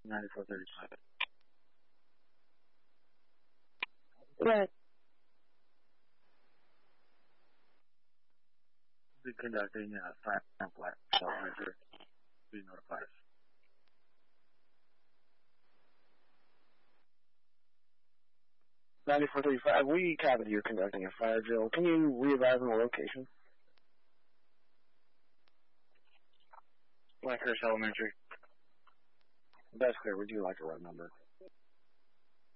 9435. Right. Be conducting a fire flat measure. Be notified. 9435, we copy you're conducting a fire drill. Can you re-advise on the location? Blackhurst Elementary. That's clear. Would you like a road number?